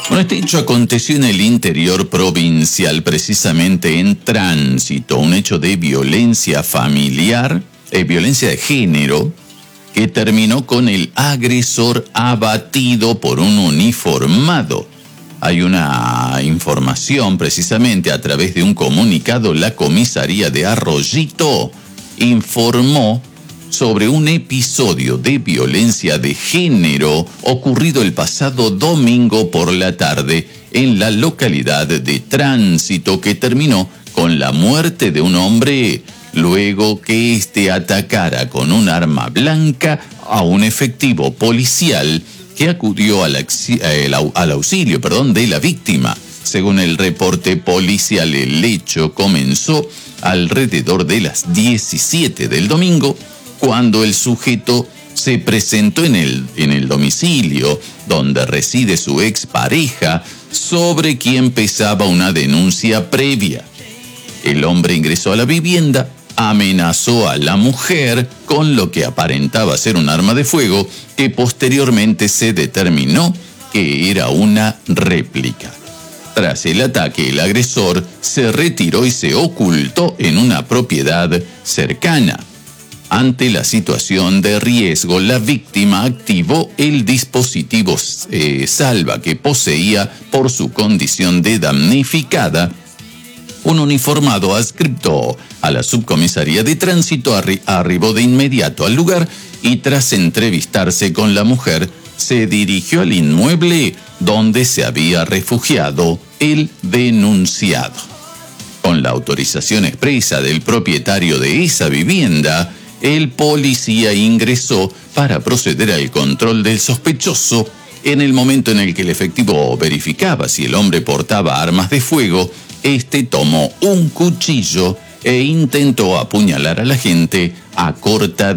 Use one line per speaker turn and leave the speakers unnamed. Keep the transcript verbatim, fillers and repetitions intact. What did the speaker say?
Bueno, este hecho aconteció en el interior provincial, precisamente en Tránsito, un hecho de violencia familiar, eh, violencia de género, que terminó con el agresor abatido por un uniformado. Hay una información, precisamente a través de un comunicado, la comisaría de Arroyito informó sobre un episodio de violencia de género ocurrido el pasado domingo por la tarde en la localidad de Tránsito, que terminó con la muerte de un hombre luego que éste atacara con un arma blanca a un efectivo policial que acudió al, al auxilio perdón, de la víctima. Según el reporte policial, el hecho comenzó alrededor de las diecisiete del domingo, cuando el sujeto se presentó en el, en el domicilio donde reside su expareja, sobre quien pesaba una denuncia previa. El hombre ingresó a la vivienda, amenazó a la mujer con lo que aparentaba ser un arma de fuego, que posteriormente se determinó que era una réplica. Tras el ataque, el agresor se retiró y se ocultó en una propiedad cercana. Ante la situación de riesgo, la víctima activó el dispositivo eh, salva que poseía por su condición de damnificada. Un uniformado adscrito a la subcomisaría de Tránsito arri- arribó de inmediato al lugar y, tras entrevistarse con la mujer, se dirigió al inmueble donde se había refugiado el denunciado. Con la autorización expresa del propietario de esa vivienda, el policía ingresó para proceder al control del sospechoso. En el momento en el que el efectivo verificaba si el hombre portaba armas de fuego, este tomó un cuchillo e intentó apuñalar a la gente a corta